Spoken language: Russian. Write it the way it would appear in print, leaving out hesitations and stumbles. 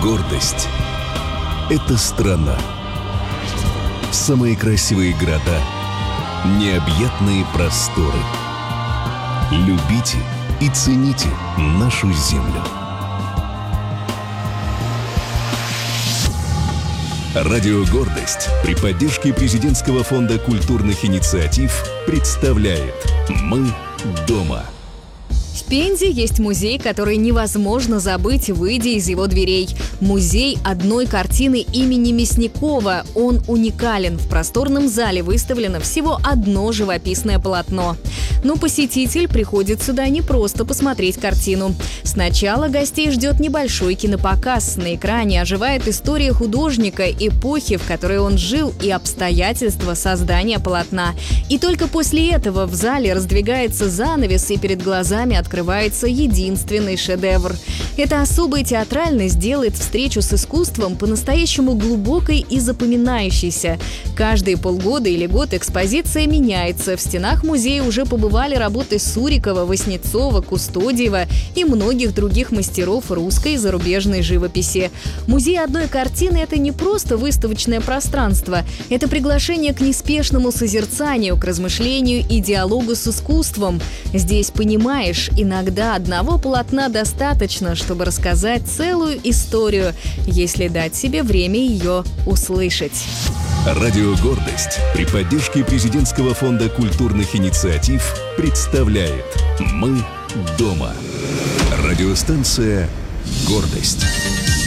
Гордость – это страна. Самые красивые города, необъятные просторы. Любите и цените нашу землю. Радио «Гордость» при поддержке Президентского фонда культурных инициатив представляет «Мы дома». В Пензе есть музей, который невозможно забыть, выйдя из его дверей. Музей одной картины имени Мясникова. Он уникален. В просторном зале выставлено всего одно живописное полотно. Но посетитель приходит сюда не просто посмотреть картину. Сначала гостей ждет небольшой кинопоказ. На экране оживает история художника, эпохи, в которой он жил, и обстоятельства создания полотна. И только после этого в зале раздвигается занавес, и перед глазами открывается единственный шедевр. Эта особая театральность делает встречу с искусством по-настоящему глубокой и запоминающейся. Каждые полгода или год экспозиция меняется. В стенах музея уже побывали работы Сурикова, Васнецова, Кустодиева и многих других мастеров русской и зарубежной живописи. Музей одной картины – это не просто выставочное пространство. Это приглашение к неспешному созерцанию, к размышлению и диалогу с искусством. Здесь понимаешь, иногда одного полотна достаточно, чтобы рассказать целую историю, если дать себе время ее услышать. Радио «Гордость» при поддержке Президентского фонда культурных инициатив представляет «Мы дома». Радиостанция «Гордость».